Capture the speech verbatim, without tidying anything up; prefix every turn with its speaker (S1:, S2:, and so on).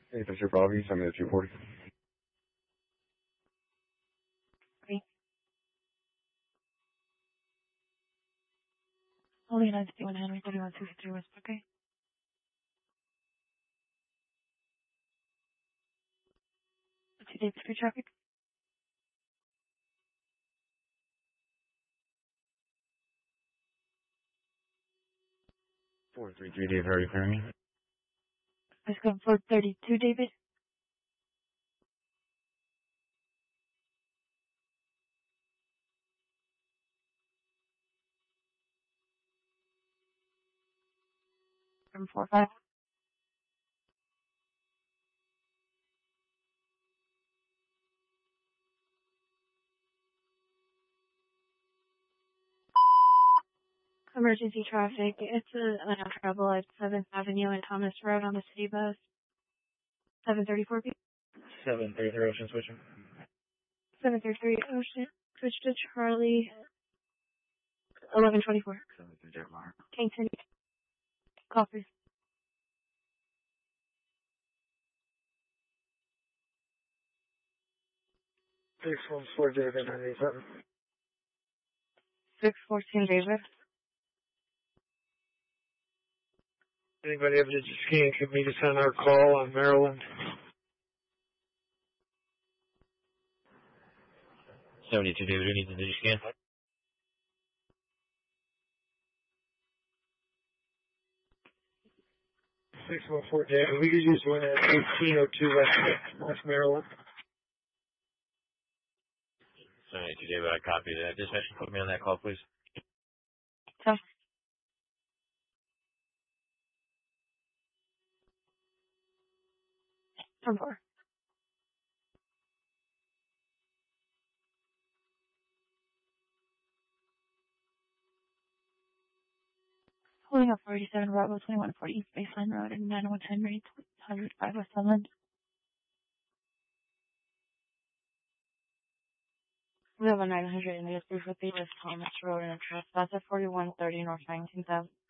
S1: Hey, that's your Bobby. Send me the two forty.
S2: Okay. Only nine fifty-one Henry, thirty-one sixty-three West, okay? Two days free traffic.
S1: four three three, Dave. How are you clearing me?
S2: Let's go for thirty-two, David. From four five. Emergency traffic. It's a line of trouble at seventh Avenue and Thomas Road on the city bus. seven thirty-four P.
S1: seven three three Ocean switching.
S2: seven thirty-three Ocean. Switch to Charlie. eleven twenty-four.
S1: seven three Jack Meyer.
S2: Kingston. Call please.
S1: six one four, David. ninety-seven.
S2: six fourteen, David.
S1: Anybody have a scan? Could meet us on our call on Maryland. seventy-two, David. Who needs a digiscan? six one four, David. We could use one at eighteen oh two West, West Maryland. seventy-two, David. I copied that. Dispatch, put me on that call, please.
S2: So. From four. Pulling up forty-seven Bravo twenty-one forty East Baseline Road and nine one Henry, one hundred five West Sunland. We have a nine hundred in the three fifty West Thomas Road and a trespass at forty-one thirty North nineteenth Avenue.